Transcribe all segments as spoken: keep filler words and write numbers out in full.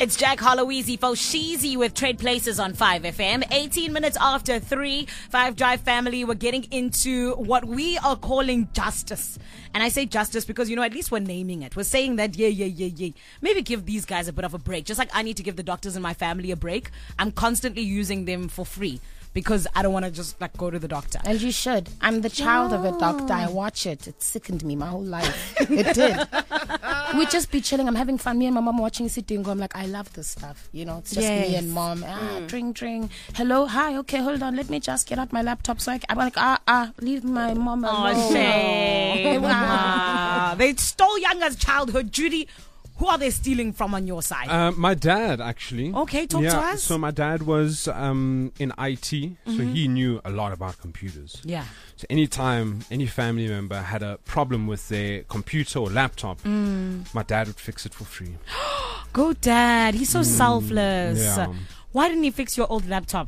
It's Jack Holloway, Fo Sheezy with Trade Places on five F M. eighteen minutes after three, Five Drive family, we're getting into what we are calling justice. And I say justice because, you know, at least we're naming it. We're saying that, yeah, yeah, yeah, yeah. Maybe give these guys a bit of a break. Just like I need to give the doctors in my family a break. I'm constantly using them for free because I don't want to just like go to the doctor. And you should. I'm the child oh. of a doctor. I watch it. It sickened me my whole life. It did. We'd just be chilling. I'm having fun. Me and my mom watching Sitingo. I'm like, I love this stuff. You know, it's just yes. me and mom. Ah, mm. Drink, drink. Hello, hi. Okay, hold on. Let me just get out my laptop so I can. I'm like, ah, ah, leave my mom alone. Oh, shame. ah. They stole Yanga's childhood. Judy, who are they stealing from on your side? Uh, my dad, actually. Okay, talk yeah, to us. So my dad was um, in I T, mm-hmm. so he knew a lot about computers. Yeah. So anytime any family member had a problem with their computer or laptop, mm. my dad would fix it for free. Go dad. He's so mm, selfless. Yeah. Why didn't he fix your old laptop?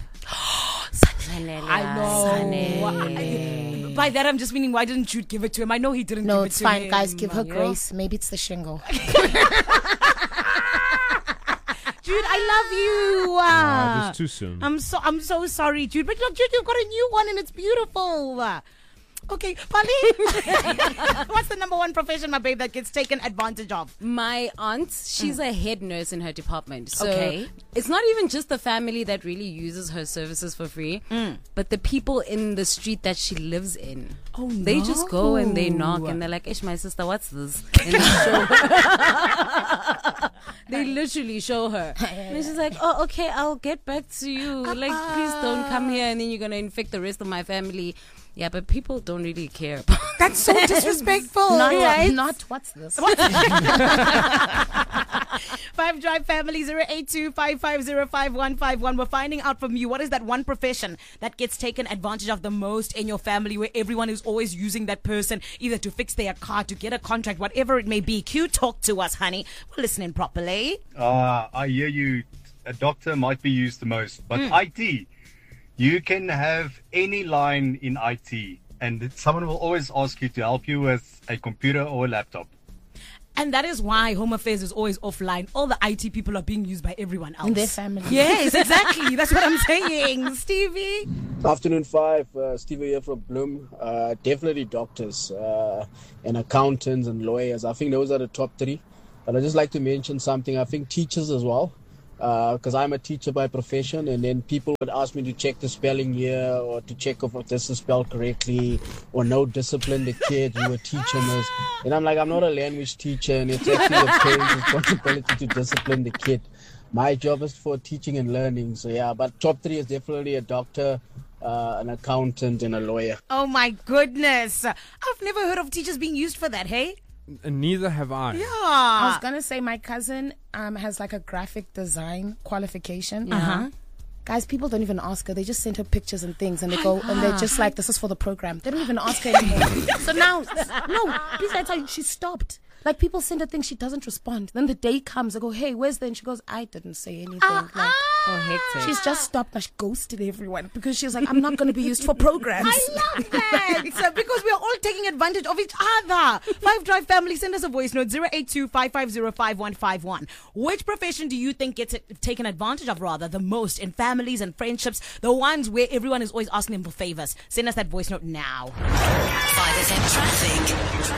I know. By that, I'm just meaning, why didn't you give it to him? I know he didn't no, give it it's to fine, him. guys. Give her grace. Maybe it's the shingle. Dude, I love you. Uh, uh, it's too soon. I'm so I'm so sorry, Jude. But look, Jude, you've got a new one and it's beautiful. Okay, Pali, what's the number one profession, my babe, that gets taken advantage of? My aunt, she's mm. a head nurse in her department. So okay. It's not even just the family that really uses her services for free, mm. but the people in the street that she lives in. Oh, They no. just go and they knock and they're like, Ish, my sister, what's this? And they show her. They literally show her. And she's like, oh, okay, I'll get back to you. Like, please don't come here and then you're going to infect the rest of my family. Yeah, but people don't really care about That's so disrespectful. Not, right? not what's this? What's Five Drive family, zero eight two five five zero five one five one. We're finding out from you, what is that one profession that gets taken advantage of the most in your family, where everyone is always using that person either to fix their car, to get a contract, whatever it may be. Q, talk to us, honey. We're listening properly. Uh, I hear you. A doctor might be used the most, but mm. I T... You can have any line in I T and someone will always ask you to help you with a computer or a laptop. And that is why Home Affairs is always offline. All the I T people are being used by everyone else. In their family. Yes, exactly. That's what I'm saying. Stevie? Afternoon five, uh, Stevie here from Bloom. Uh, definitely doctors uh, and accountants and lawyers. I think those are the top three. But I'd just like to mention something. I think teachers as well. Because uh, I'm a teacher by profession, and then people would ask me to check the spelling here or to check if this is spelled correctly or no discipline the kid who a teacher is. And I'm like, I'm not a language teacher, and it's actually the parent's responsibility to discipline the kid. My job is for teaching and learning. So yeah, but top three is definitely a doctor, uh, an accountant, and a lawyer. Oh my goodness. I've never heard of teachers being used for that, hey? Neither have I. Yeah. I was going to say my cousin um, has like a graphic design qualification. Yeah. Uh-huh. Guys, people don't even ask her. They just send her pictures and things and they go and they're just like, this is for the program. They don't even ask her anymore. So now, no, please I tell you, she stopped. Like people send her things, she doesn't respond. Then the day comes, I go, hey, where's the? And she goes, I didn't say anything. Uh, like, oh, hectic. She's just stopped. Now she ghosted everyone because she was like, I'm not going to be used for programs. I love that. So, because we are all taking advantage of each other. Five Drive family, send us a voice note, zero eight two five five zero five one five one. Which profession do you think gets it, taken advantage of rather the most in families and friendships? The ones where everyone is always asking them for favors. Send us that voice note now. five F M traffic.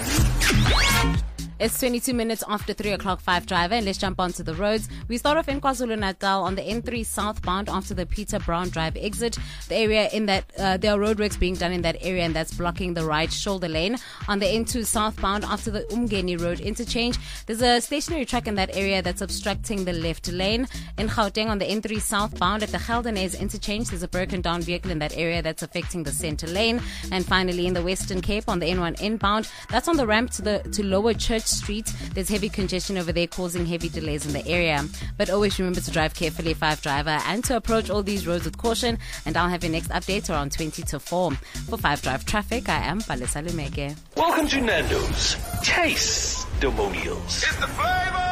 Traffic. It's twenty-two minutes after three o'clock, Five Driver, and let's jump onto the roads. We start off in KwaZulu-Natal on the N three southbound after the Peter Brown Drive exit. The area in that, uh, there are roadworks being done in that area, and that's blocking the right shoulder lane. On the N two southbound after the Umgeni Road interchange, there's a stationary truck in that area that's obstructing the left lane. In Gauteng on the N three southbound at the Geldenhuys interchange, there's a broken down vehicle in that area that's affecting the center lane. And finally, in the Western Cape on the N one inbound, that's on the ramp to the to Lower Church Street. There's heavy congestion over there causing heavy delays in the area. But always remember to drive carefully, Five Driver, and to approach all these roads with caution. And I'll have your next update around twenty to four. For Five Drive Traffic, I am Palesa Lumeke. Welcome to Nando's Taste-Demonials. It's the flavor!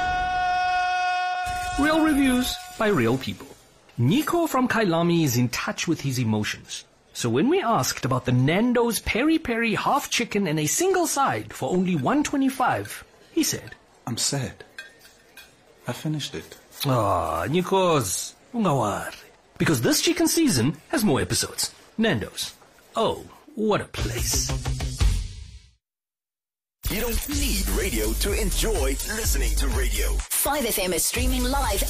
Real reviews by real people. Nico from Kailami is in touch with his emotions. So when we asked about the Nando's Peri Peri half chicken and a single side for only one twenty-five, he said, I'm sad. I finished it. Ah, Nikos, ungawari. Because this chicken season has more episodes. Nando's. Oh, what a place. You don't need radio to enjoy listening to radio. five F M is streaming live